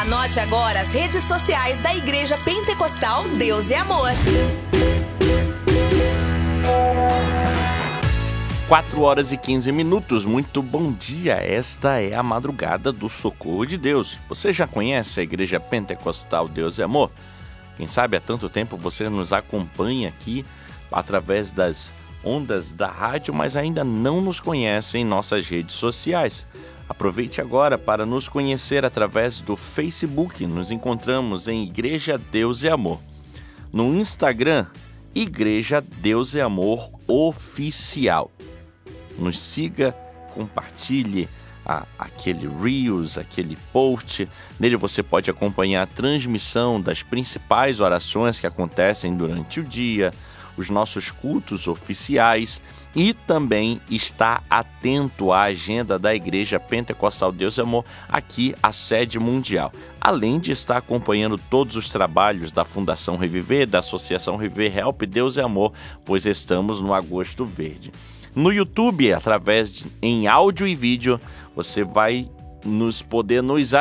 Anote agora as redes sociais da Igreja Pentecostal Deus e Amor. 4h15. Muito bom dia. Esta é a madrugada do Socorro de Deus. Você já conhece a Igreja Pentecostal Deus e Amor? Quem sabe há tanto tempo você nos acompanha aqui através das ondas da rádio, mas ainda não nos conhece em nossas redes sociais. Aproveite agora para nos conhecer através do Facebook. Nos encontramos em Igreja Deus e Amor. No Instagram, Igreja Deus e Amor Oficial. Nos siga, compartilhe aquele Reels, aquele post. Nele você pode acompanhar a transmissão das principais orações que acontecem durante o dia, os nossos cultos oficiais e também estar atento à agenda da Igreja Pentecostal Deus e Amor aqui, a sede mundial. Além de estar acompanhando todos os trabalhos da Fundação Reviver, da Associação Reviver Help Deus e Amor, pois estamos no Agosto Verde. No YouTube, em áudio e vídeo, você vai poder nos